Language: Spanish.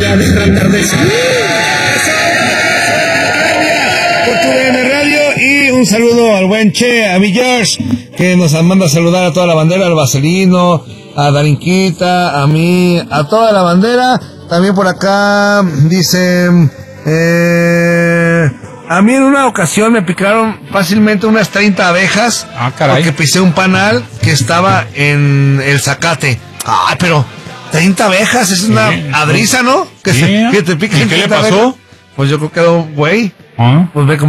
hora de tratar de salir. Por tu DN Radio y un saludo al buen Che, a mi George, que nos manda a saludar a toda la bandera, al Vaselino, a Darinquita, a mí, a toda la bandera. También por acá dicen, a mí en una ocasión me picaron fácilmente unas 30 abejas. Ah, caray. Porque pisé un panal que estaba en el zacate. Ay, pero 30 abejas, es una adriza, ¿no? Que, Sí. que te piquen. ¿Y qué le 30 pasó? abejas. Pues yo creo que quedó güey. ¿Ah? Pues ve cómo